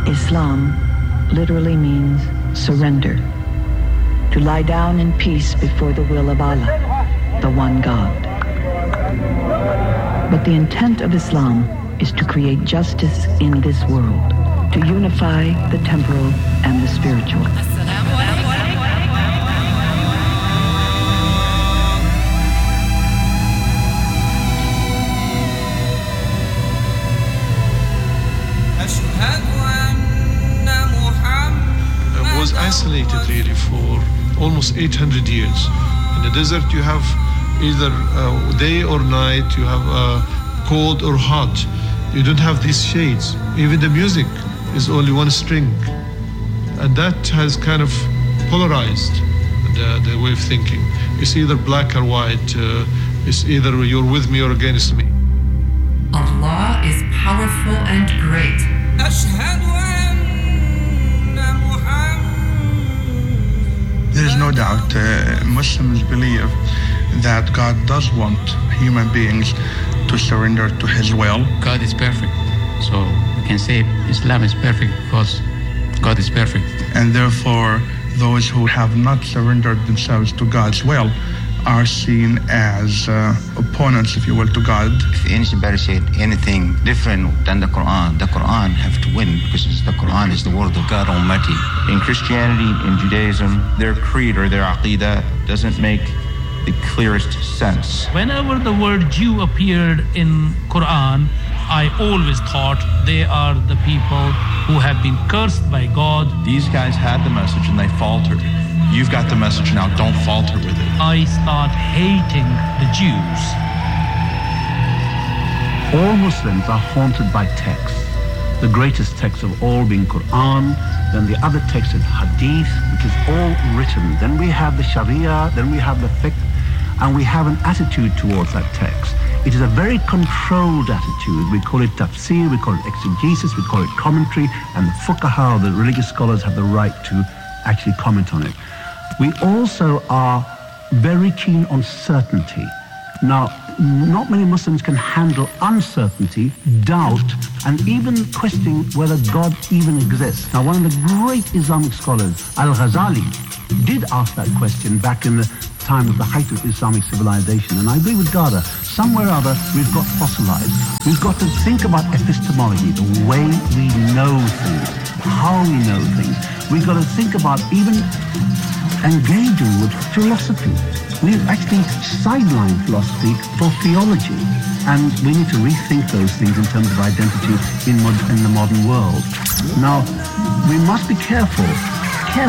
Islam literally means surrender, to lie down in peace before the will of Allah, the one God. But the intent of Islam is to create justice in this world, to unify the temporal and the spiritual. Was isolated really for almost 800 years. In the desert you have either day or night, you have cold or hot. You don't have these shades. Even the music is only one string. And that has kind of polarized the way of thinking. It's either black or white. It's either you're with me or against me. Allah is powerful and great. There is no doubt Muslims believe that God does want human beings to surrender to His will. God is perfect. So we can say Islam is perfect because God is perfect. And therefore, those who have not surrendered themselves to God's will are seen as opponents, if you will, to God. If anybody said anything different than the Quran have to win, because the Quran is the word of God Almighty. In Christianity, in Judaism, their creed or their aqidah doesn't make the clearest sense. Whenever the word Jew appeared in Quran, I always thought they are the people who have been cursed by God. These guys had the message and they faltered. You've got the message now, don't falter with it. I start hating the Jews. All Muslims are haunted by texts. The greatest text of all being Quran, then the other text is Hadith, which is all written. Then we have the Sharia, then we have the fiqh, and we have an attitude towards that text. It is a very controlled attitude. We call it tafsir, we call it exegesis, we call it commentary, and the fuqaha, the religious scholars, have the right to actually comment on it. We also are very keen on certainty. Now, not many Muslims can handle uncertainty, doubt, and even questioning whether God even exists. Now, one of the great Islamic scholars, Al-Ghazali, did ask that question back in the time of the height of Islamic civilization. And I agree with Gada. Somewhere or other, we've got fossilized. We've got to think about epistemology, the way we know things, how we know things. We've got to think about even engaging with philosophy. We've actually sidelined philosophy for theology, and we need to rethink those things in terms of identity in the modern world. Now, we must be careful